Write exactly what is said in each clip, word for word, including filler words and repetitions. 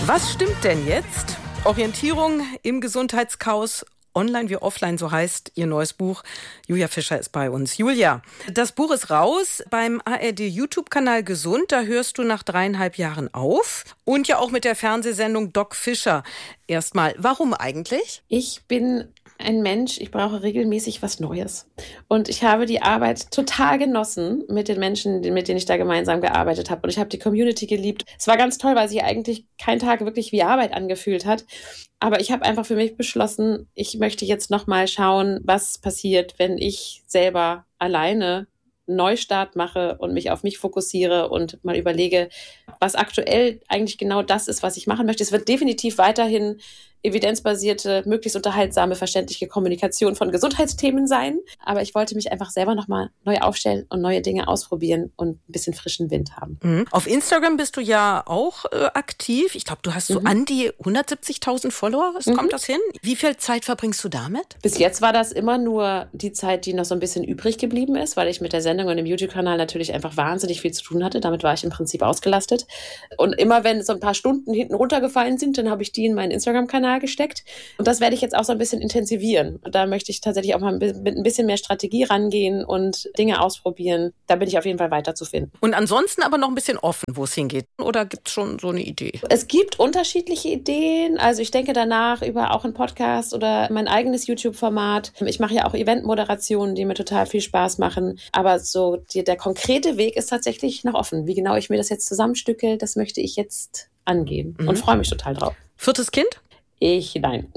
Was stimmt denn jetzt? Orientierung im Gesundheitschaos, online wie offline, so heißt ihr neues Buch. Julia Fischer ist bei uns. Julia, das Buch ist raus beim A R D-YouTube-Kanal Gesund. Da hörst du nach dreieinhalb Jahren auf. Und ja auch mit der Fernsehsendung Doc Fischer. Erstmal, warum eigentlich? Ich bin ein Mensch, ich brauche regelmäßig was Neues. Und ich habe die Arbeit total genossen mit den Menschen, mit denen ich da gemeinsam gearbeitet habe. Und ich habe die Community geliebt. Es war ganz toll, weil sich eigentlich kein Tag wirklich wie Arbeit angefühlt hat. Aber ich habe einfach für mich beschlossen, ich möchte jetzt nochmal schauen, was passiert, wenn ich selber alleine einen Neustart mache und mich auf mich fokussiere und mal überlege, was aktuell eigentlich genau das ist, was ich machen möchte. Es wird definitiv weiterhin evidenzbasierte, möglichst unterhaltsame, verständliche Kommunikation von Gesundheitsthemen sein. Aber ich wollte mich einfach selber nochmal neu aufstellen und neue Dinge ausprobieren und ein bisschen frischen Wind haben. Mhm. Auf Instagram bist du ja auch äh, aktiv. Ich glaube, du hast so mhm. an die hundertsiebzigtausend Follower. Was mhm. kommt das hin? Wie viel Zeit verbringst du damit? Bis jetzt war das immer nur die Zeit, die noch so ein bisschen übrig geblieben ist, weil ich mit der Sendung und dem YouTube-Kanal natürlich einfach wahnsinnig viel zu tun hatte. Damit war ich im Prinzip ausgelastet. Und immer wenn so ein paar Stunden hinten runtergefallen sind, dann habe ich die in meinen Instagram-Kanal gesteckt. Und das werde ich jetzt auch so ein bisschen intensivieren. Und da möchte ich tatsächlich auch mal mit ein bisschen mehr Strategie rangehen und Dinge ausprobieren. Da bin ich auf jeden Fall weiter zu finden. Und ansonsten aber noch ein bisschen offen, wo es hingeht. Oder gibt es schon so eine Idee? Es gibt unterschiedliche Ideen. Also ich denke danach über auch einen Podcast oder mein eigenes YouTube-Format. Ich mache ja auch Eventmoderationen, die mir total viel Spaß machen. Aber so die, der konkrete Weg ist tatsächlich noch offen. Wie genau ich mir das jetzt zusammenstücke, das möchte ich jetzt angehen. Mhm. Und freue mich total drauf. Viertes Kind? Ich, nein.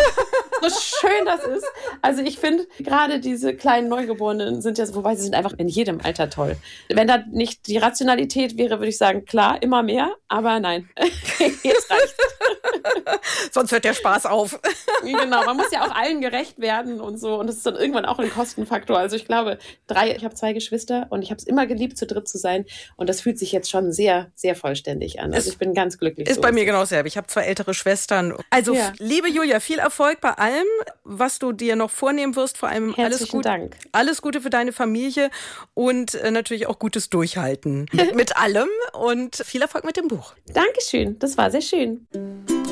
So schön das ist. Also ich finde, gerade diese kleinen Neugeborenen sind ja, wobei sie sind einfach in jedem Alter toll. Wenn da nicht die Rationalität wäre, würde ich sagen, klar, immer mehr, aber nein, jetzt reicht's. Sonst hört der Spaß auf. Genau, man muss ja auch allen gerecht werden und so und das ist dann irgendwann auch ein Kostenfaktor. Also ich glaube, drei, ich habe zwei Geschwister und ich habe es immer geliebt, zu dritt zu sein und das fühlt sich jetzt schon sehr, sehr vollständig an. Also ich bin ganz glücklich. Ist so bei mir genau dasselbe. Ich habe zwei ältere Schwestern. Also ja. Liebe Julia, viel Erfolg bei allem, was du dir noch vornehmen wirst. Vor allem Herzlichen alles Gute. Dank. Alles Gute für deine Familie und äh, natürlich auch gutes Durchhalten mit, mit allem und viel Erfolg mit dem Buch. Dankeschön, das war sehr schön.